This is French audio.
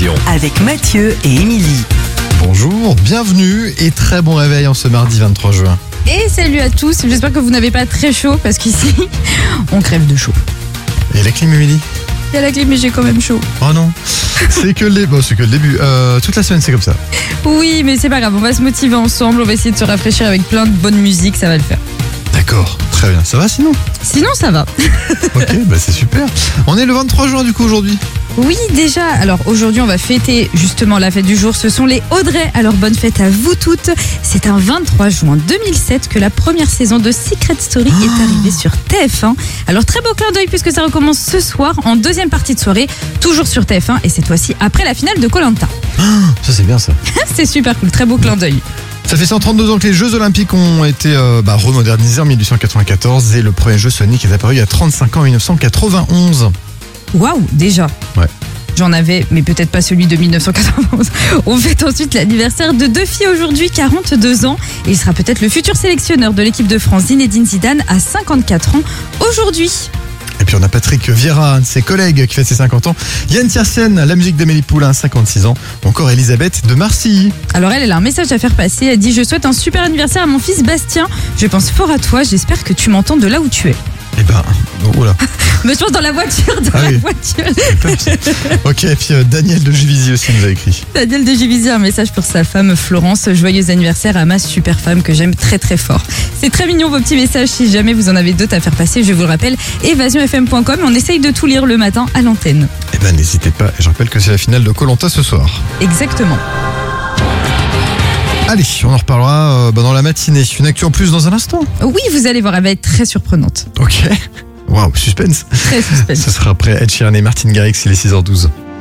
Vision. Avec Mathieu et Émilie. Bonjour, bienvenue et très bon réveil en ce mardi 23 juin. Et salut à tous, j'espère que vous n'avez pas très chaud parce qu'ici, on crève de chaud. Et la clim, Émilie ? Il y a la clim mais j'ai quand même chaud. Oh non, c'est que le début. Toute la semaine c'est comme ça. Oui, mais c'est pas grave, on va se motiver ensemble, on va essayer de se rafraîchir avec plein de bonne musique, ça va le faire. D'accord, très bien. Ça va sinon ? Sinon, ça va. Ok, c'est super. On est le 23 juin du coup aujourd'hui. Oui, déjà, alors aujourd'hui, on va fêter justement la fête du jour, ce sont les Audrey. Alors bonne fête à vous toutes. C'est un 23 juin 2007 que la première saison de Secret Story est arrivée sur TF1. Alors très beau clin d'œil puisque ça recommence ce soir en deuxième partie de soirée, toujours sur TF1 et cette fois-ci après la finale de Koh-Lanta. Ça c'est bien ça. C'est super cool, très beau clin d'œil. Ça fait 132 ans que les Jeux Olympiques ont été remodernisés en 1894 et le premier jeu Sonic est apparu il y a 35 ans en 1991. Waouh, déjà. Ouais. J'en avais, mais peut-être pas celui de 1991. On fête ensuite l'anniversaire de deux filles aujourd'hui, 42 ans. Et il sera peut-être le futur sélectionneur de l'équipe de France, Zinedine Zidane, à 54 ans aujourd'hui. Et puis on a Patrick Vieira, un de ses collègues qui fait ses 50 ans. Yann Tiersen, la musique d'Amélie Poulain, 56 ans. Ou encore Elisabeth de Marcilly. Alors elle a un message à faire passer. Elle dit « Je souhaite un super anniversaire à mon fils Bastien. Je pense fort à toi. J'espère que tu m'entends de là où tu es. » Oula. Mais je pense dans la voiture, Ok, et puis Daniel de Juvisy aussi nous a écrit. Daniel de Juvisy, un message pour sa femme Florence. Joyeux anniversaire à ma super femme que j'aime très très fort. C'est très mignon vos petits messages. Si jamais vous en avez d'autres à faire passer, je vous le rappelle, évasionfm.com. On essaye de tout lire le matin à l'antenne. N'hésitez pas. Et je rappelle que c'est la finale de Koh-Lanta ce soir. Exactement. Allez, on en reparlera dans la matinée. Une actu en plus dans un instant. Oui, vous allez voir, elle va être très surprenante. Ok. Waouh, suspense. Très suspense. Ce sera après Ed Sheeran et Martin Garrix, il est 6h12.